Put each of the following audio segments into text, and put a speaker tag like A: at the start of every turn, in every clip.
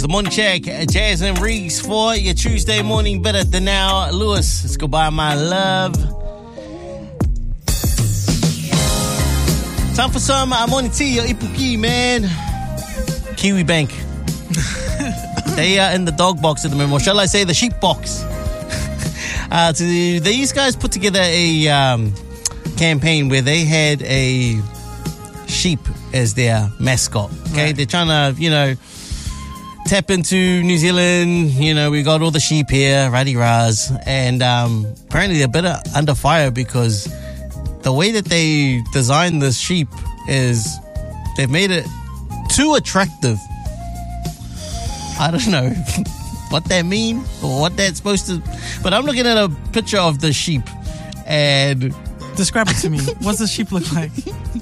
A: The Morning Check, Jazz and Reese for your Tuesday morning. Better than now. Lewis, let's go by my love. Time for some morning tea, your ipuki, man. Kiwi Bank. They are in the dog box at the moment, or shall I say the sheep box. These guys put together a campaign where they had a sheep as their mascot. Okay, right. They're trying to, tap into New Zealand. We got all the sheep here, Radi-Ras, and apparently they're a bit under fire because the way that they designed this sheep is they've made it too attractive. I don't know what that means or what that's supposed to, but I'm looking at a picture of the sheep and
B: describe it to me. What's the sheep look like?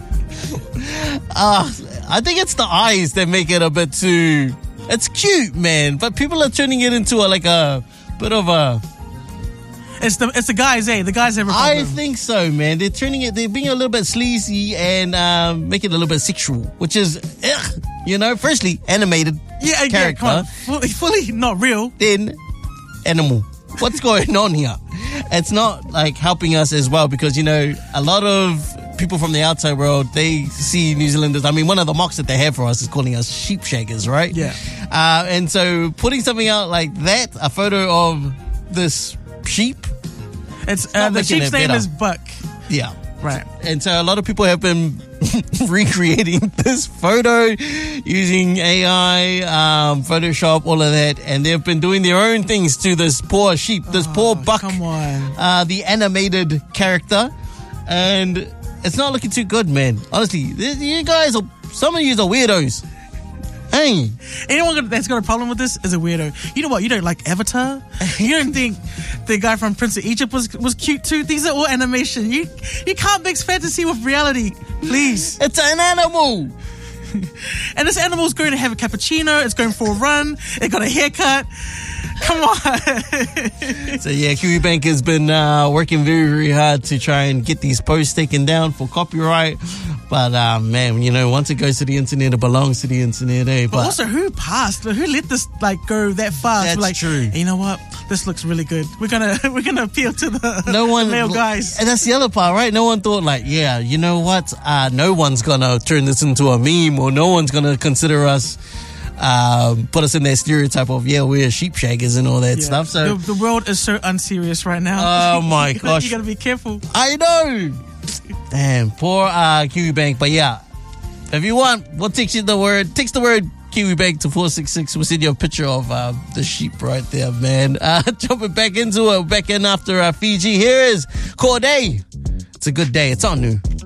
A: I think it's the eyes that make it a bit too. It's cute, man, but people are turning it into a bit of a.
B: It's the guys, the guys have a problem.
A: I think so, man. They're being a little bit sleazy and make it a little bit sexual, which is, firstly, animated character.
B: Yeah, come on. Fully not real.
A: Then, animal. What's going on here? It's not, helping us as well because, a lot of people from the outside world, they see New Zealanders. I mean, one of the mocks that they have for us is calling us sheep shaggers, right?
B: Yeah.
A: And so putting something out like that, a photo of this sheep,
B: it's the sheep's name is Buck.
A: Yeah.
B: Right.
A: And so a lot of people have been recreating this photo using AI, Photoshop, all of that, and they've been doing their own things to this poor sheep, this poor Buck.
B: Come on.
A: The animated character. And it's not looking too good, man. Honestly, some of you are weirdos. Hey.
B: Anyone that's got a problem with this is a weirdo. You know what? You don't like Avatar? You don't think the guy from Prince of Egypt was cute too? These are all animation. You can't mix fantasy with reality. Please.
A: It's an animal.
B: And this animal's going to have a cappuccino. It's going for a run. It got a haircut. Come on.
A: So yeah, Kiwi Bank has been working very, very hard to try and get these posts taken down for copyright. But man, once it goes to the internet, it belongs to the internet, eh?
B: But also, who let this go that fast?
A: That's true.
B: You know what? This looks really good. We're gonna appeal to the male guys.
A: And that's the other part, right? No one thought you know what? No one's gonna turn this into a meme, or no one's gonna consider us. Put us in that stereotype of we're sheep shaggers and all that stuff. So
B: the world is so unserious right now.
A: Oh my gosh,
B: you gotta be careful.
A: I know. Damn, poor Kiwi Bank. But yeah, if you want, we'll text the word Kiwi Bank to 466. We'll send you a picture of the sheep right there, man. Jumping back into it, back in after Fiji. Here is Corday. It's a good day. It's on new.